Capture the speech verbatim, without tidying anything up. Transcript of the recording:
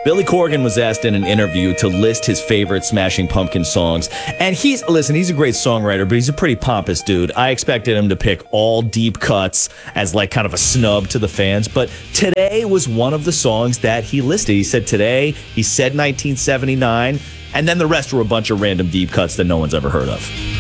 Billy Corgan was asked in an interview to list his favorite Smashing Pumpkins songs. And he's, listen, he's a great songwriter, but he's a pretty pompous dude. I expected him to pick all deep cuts as like kind of a snub to the fans. But Today was one of the songs that he listed. He said Today, he said nineteen seventy-nine, and then the rest were a bunch of random deep cuts that no one's ever heard of.